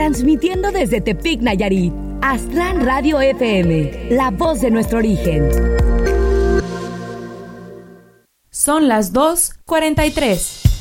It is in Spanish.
transmitiendo desde Tepic, Nayarit. Aztlán Radio FM, la voz de nuestro origen. Son las 2:43.